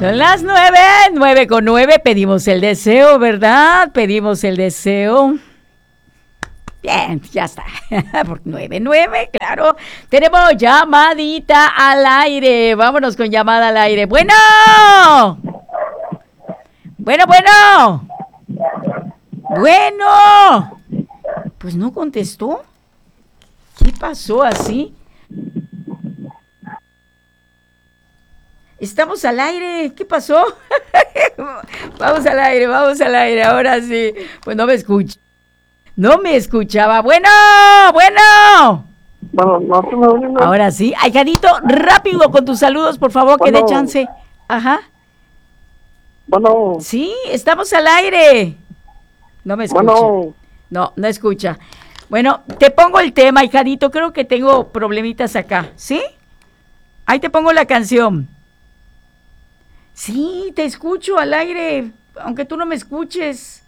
Son las 9:09. Pedimos el deseo, ¿verdad? Pedimos el deseo. Bien, ya está. Por 9:09, claro. Tenemos llamadita al aire. Vámonos con llamada al aire. Bueno. Bueno. Pues no contestó. ¿Qué pasó así? Estamos al aire. ¿Qué pasó? Vamos al aire. Ahora sí. Pues no me escucha. No me escuchaba. Bueno. Ahora sí. Ay, Janito, rápido con tus saludos, por favor, que dé chance. Ajá. Bueno. Sí, estamos al aire. No me escucha. No escucha. Bueno, te pongo el tema, hijadito. Creo que tengo problemitas acá. ¿Sí? Ahí te pongo la canción. Sí, te escucho al aire, aunque tú no me escuches.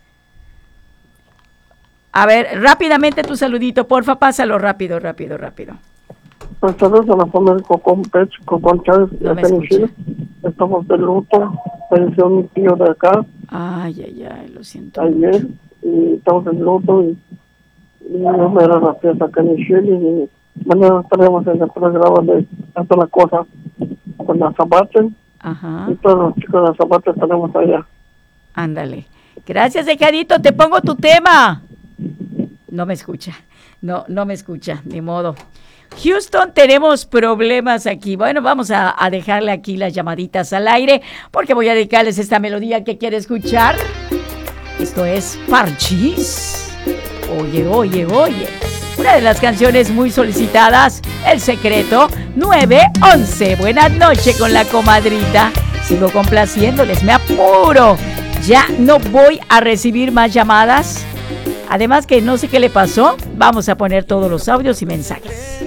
A ver, rápidamente tu saludito, porfa, pásalo rápido. Pues saludos a la familia Cocón Chávez No me acá en escucha. Chile. Estamos de luto. Falleció mi tío de acá Ay, lo siento. ayer y estamos en luto y no me era la fiesta acá en Chile y mañana estaremos en el programa de Hasta la Cosa con la Zapate Ajá, y todos los chicos de la Zapate estaremos allá. ándale. Gracias, hijadito, te pongo tu tema. No me escucha, no me escucha, ni modo. Houston, tenemos problemas aquí. Bueno, vamos a dejarle aquí las llamaditas al aire porque voy a dedicarles esta melodía que quiere escuchar. Esto es Parchís. Oye. Una de las canciones muy solicitadas, El Secreto, 9:11. Buenas noches con la comadrita. Sigo complaciéndoles, me apuro. Ya no voy a recibir más llamadas. Además que no sé qué le pasó. Vamos a poner todos los audios y mensajes.